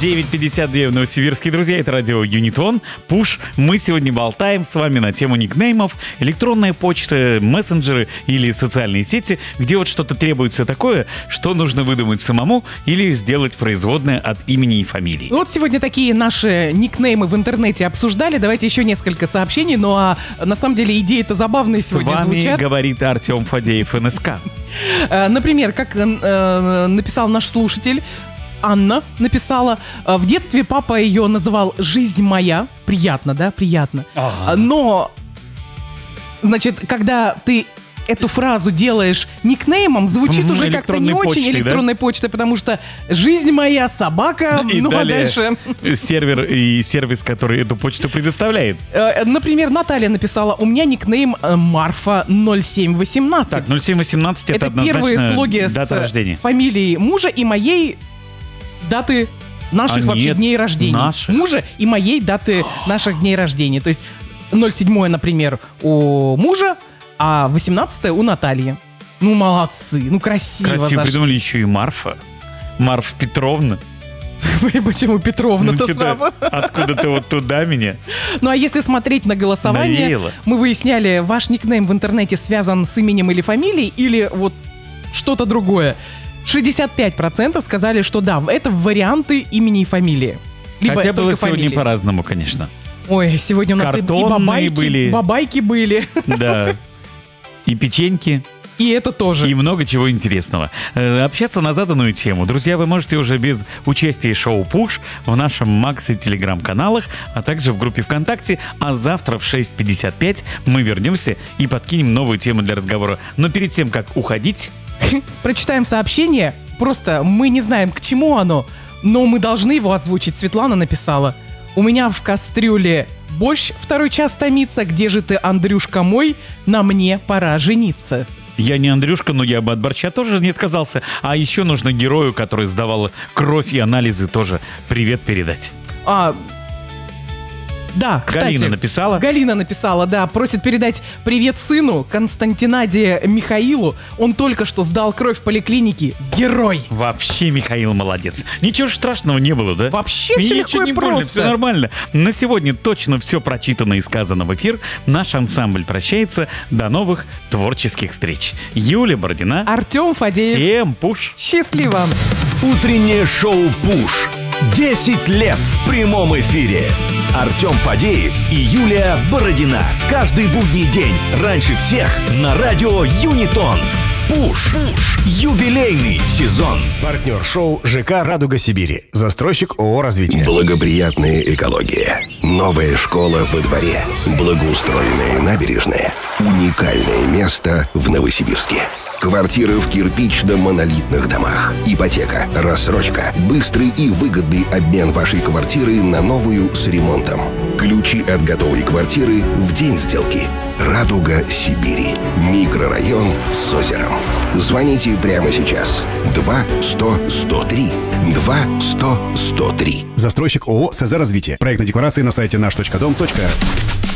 9:52 в Новосибирске, друзья. Это радио Юнитон. Пуш. Мы сегодня болтаем с вами на тему никнеймов, электронная почта, мессенджеры или социальные сети, где вот что-то требуется такое, что нужно выдумать самому или сделать производное от имени и фамилии. Вот сегодня такие наши никнеймы в интернете обсуждали. Давайте еще несколько сообщений. Ну а на самом деле идеи-то забавные сегодня звучат. С вами говорит Артем Фадеев, НСК. Например, как написал наш слушатель, Анна написала: в детстве папа ее называл «жизнь моя». Приятно, да? Приятно. Ага. Но, значит, когда ты эту фразу делаешь никнеймом, звучит уже как-то не очень электронной почтой, потому что «жизнь моя», «собака», и ну далее а дальше... сервер и сервис, который эту почту предоставляет. Например, Наталья написала: у меня никнейм Марфа 0718. Так, 0718 это однозначно первые слоги дата рождения. Фамилии мужа и моей даты наших вообще дней рождения. Наших. Мужа и моей даты наших дней рождения. То есть 07, например, у мужа, а 18 у Натальи. Ну, молодцы, ну красиво. Красиво придумали еще и Марфа. Марфа Петровна. Почему Петровна-то сразу? Откуда ты вот туда меня? Ну, а если смотреть на голосование, навеяло. Мы выясняли, ваш никнейм в интернете связан с именем или фамилией, или вот что-то другое. 65% сказали, что да, это варианты имени и фамилии. Либо хотя было фамилии. сегодня по-разному, конечно. Ой, сегодня у нас и бабайки были. Да, и печеньки. И это тоже. И много чего интересного. Общаться на заданную тему. Друзья, вы можете уже без участия шоу «Пуш» в нашем Макс и Телеграм-каналах, а также в группе ВКонтакте. А завтра в 6:55 мы вернемся и подкинем новую тему для разговора. Но перед тем, как уходить... Прочитаем сообщение. Просто мы не знаем, к чему оно, но мы должны его озвучить. Светлана написала: у меня в кастрюле борщ второй час томится. Где же ты, Андрюшка мой? На мне пора жениться. Я не Андрюшка, но я бы от борща тоже не отказался. А еще нужно герою, который сдавал кровь и анализы, тоже привет передать. Да, кстати. Галина написала, да, просит передать привет сыну Константинаде Михаилу. Он только что сдал кровь в поликлинике. Герой! Вообще Михаил молодец. Ничего страшного не было, да? Вообще все легко и просто. Все нормально. На сегодня точно все прочитано и сказано в эфир. Наш ансамбль прощается. До новых творческих встреч. Юлия Бородина. Артем Фадеев. Всем пуш. Счастливо. Утреннее шоу «Пуш». 10 лет в прямом эфире. Артем Фадеев и Юлия Бородина. Каждый будний день раньше всех на радио Юнитон. Пуш. Юбилейный сезон. Партнер шоу ЖК «Радуга Сибири». Застройщик ООО «Развитие». Благоприятная экология. Новая школа во дворе. Благоустроенные набережные. Уникальное место в Новосибирске. Квартиры в кирпично-монолитных домах. Ипотека, рассрочка, быстрый и выгодный обмен вашей квартиры на новую с ремонтом. Ключи от готовой квартиры в день сделки. «Радуга Сибири». Микрорайон с озером. Звоните прямо сейчас. 2-100-103. 2-100-103. Застройщик ООО «СЗ Развитие». Проектная декларация на сайте наш.дом.рф.